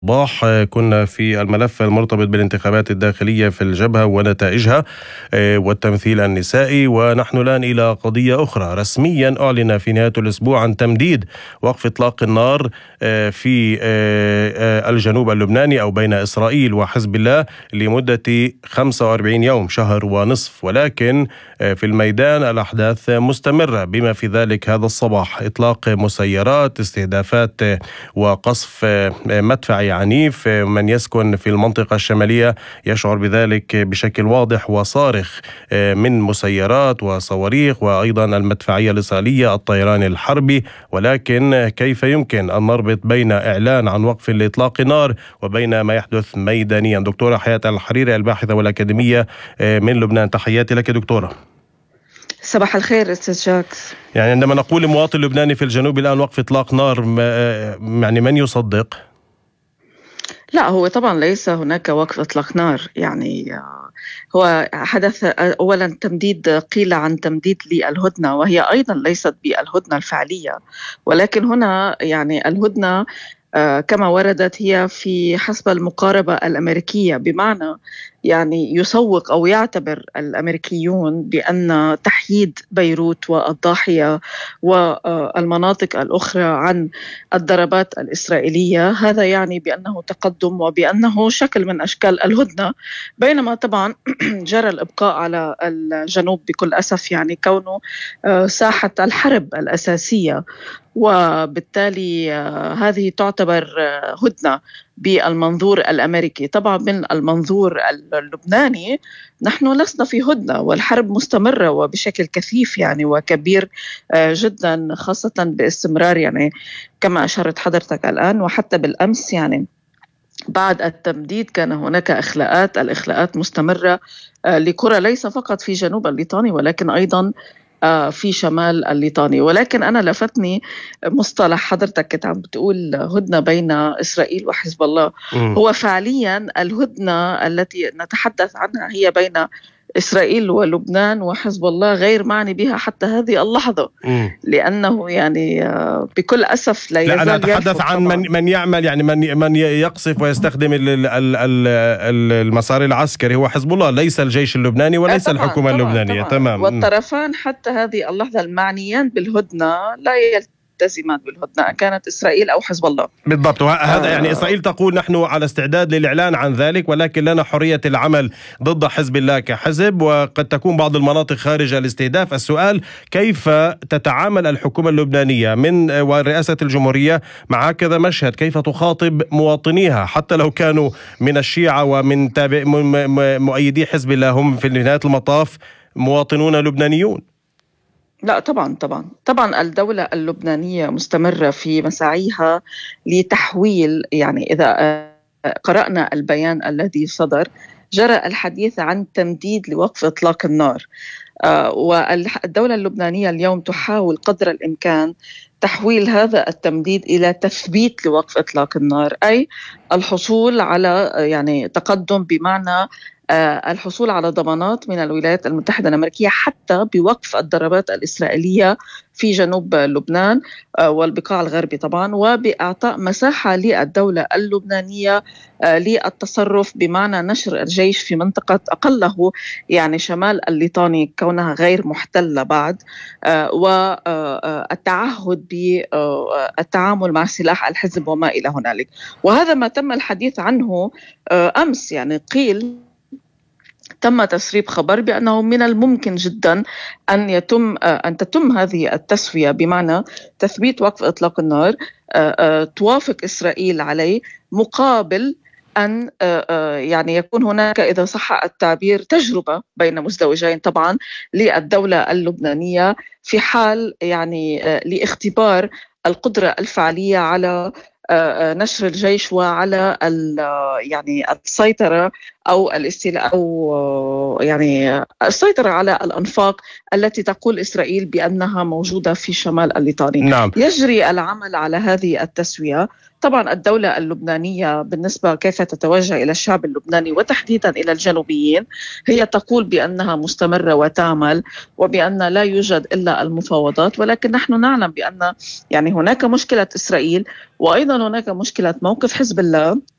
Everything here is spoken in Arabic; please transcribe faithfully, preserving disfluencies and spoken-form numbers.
صباح كنا في الملف المرتبط بالانتخابات الداخلية في الجبهة ونتائجها والتمثيل النسائي، ونحن الآن إلى قضية أخرى. رسميا أعلن في نهاية الأسبوع عن تمديد وقف إطلاق النار في الجنوب اللبناني أو بين إسرائيل وحزب الله لمدة خمسة وأربعين يوم، شهر ونصف، ولكن في الميدان الأحداث مستمرة، بما في ذلك هذا الصباح إطلاق مسيرات، استهدافات وقصف مدفعي عنيف. من يسكن في المنطقة الشمالية يشعر بذلك بشكل واضح، وصارخ من مسيرات وصواريخ، وأيضا المدفعية الإسرائيلية، الطيران الحربي. ولكن كيف يمكن أن نربط بين إعلان عن وقف لإطلاق النار وبين ما يحدث ميدانيا؟ دكتورة حياة الحريري، الباحثة والأكاديمية من لبنان، تحياتي لك دكتورة. صباح الخير أستاذ جاكس. يعني عندما نقول لمواطن لبناني في الجنوب الآن وقف إطلاق نار، يعني من يصدق؟ لا، هو طبعا ليس هناك وقف إطلاق نار. يعني هو حدث أولا تمديد، قيل عن تمديد للهدنة، وهي أيضا ليست بالهدنة الفعلية، ولكن هنا يعني الهدنة كما وردت هي في حسب المقاربة الأمريكية، بمعنى يعني يسوق أو يعتبر الأمريكيون بأن تحييد بيروت والضاحية والمناطق الأخرى عن الضربات الإسرائيلية هذا يعني بأنه تقدم وبأنه شكل من أشكال الهدنة، بينما طبعا جرى الإبقاء على الجنوب بكل أسف، يعني كونه ساحة الحرب الأساسية، وبالتالي هذه تعتبر هدنة بالمنظور الأمريكي. طبعا من المنظور اللبناني نحن لسنا في هدنة، والحرب مستمرة وبشكل كثيف يعني وكبير جدا، خاصة باستمرار يعني كما أشرت حضرتك الآن، وحتى بالأمس يعني بعد التمديد كان هناك إخلاءات، الإخلاءات مستمرة لقرى ليس فقط في جنوب الليطاني ولكن أيضا في شمال الليطاني. ولكن أنا لفتني مصطلح حضرتك كنت عم بتقول هدنة بين إسرائيل وحزب الله. م. هو فعليا الهدنة التي نتحدث عنها هي بين إسرائيل ولبنان، وحزب الله غير معني بها حتى هذه اللحظة. م. لأنه يعني بكل أسف لا يزال. لا، أنا أتحدث عن من من يعمل يعني من من يقصف ويستخدم المسار العسكري هو حزب الله، ليس الجيش اللبناني وليس طبعاً الحكومة طبعاً اللبنانية. طبعاً. تمام. والطرفان حتى هذه اللحظة المعنيان بالهدنة لا يلتزمان بالهدنة، كانت إسرائيل أو حزب الله. بالضبط. وهذا آه يعني إسرائيل تقول نحن على استعداد للإعلان عن ذلك، ولكن لنا حرية العمل ضد حزب الله كحزب، وقد تكون بعض المناطق خارج الاستهداف. السؤال كيف تتعامل الحكومة اللبنانية من ورئاسة الجمهورية مع هكذا مشهد؟ كيف تخاطب مواطنيها حتى لو كانوا من الشيعة ومن تابع مؤيدي حزب الله؟ هم في نهاية المطاف مواطنون لبنانيون. لا طبعا طبعا طبعا الدولة اللبنانية مستمرة في مساعيها لتحويل، يعني إذا قرأنا البيان الذي صدر جرى الحديث عن تمديد لوقف إطلاق النار، والدولة اللبنانية اليوم تحاول قدر الإمكان تحويل هذا التمديد إلى تثبيت لوقف إطلاق النار، أي الحصول على يعني تقدم، بمعنى الحصول على ضمانات من الولايات المتحدة الأمريكية حتى بوقف الضربات الإسرائيلية في جنوب لبنان والبقاع الغربي طبعا، وبإعطاء مساحة للدولة اللبنانية للتصرف، بمعنى نشر الجيش في منطقة أقله يعني شمال الليطاني كونها غير محتلة بعد، والتعهد بالتعامل مع سلاح الحزب وما إلى هنالك. وهذا ما تم الحديث عنه أمس، يعني قيل تم تسريب خبر بأنه من الممكن جدا أن يتم أن تتم هذه التسوية، بمعنى تثبيت وقف إطلاق النار توافق إسرائيل عليه، مقابل أن يعني يكون هناك، إذا صح التعبير، تجربة بين مزدوجين طبعا للدولة اللبنانية في حال يعني لاختبار القدرة الفعلية على نشر الجيش وعلى يعني السيطرة أو الاستيلاء أو يعني السيطرة على الأنفاق التي تقول إسرائيل بأنها موجودة في شمال الليطاني. نعم. يجري العمل على هذه التسوية، طبعا الدولة اللبنانية بالنسبة كيف تتوجه إلى الشعب اللبناني وتحديدا إلى الجنوبيين، هي تقول بأنها مستمرة وتعمل وبأن لا يوجد إلا المفاوضات، ولكن نحن نعلم بأن يعني هناك مشكلة إسرائيل وأيضا هناك مشكلة موقف حزب الله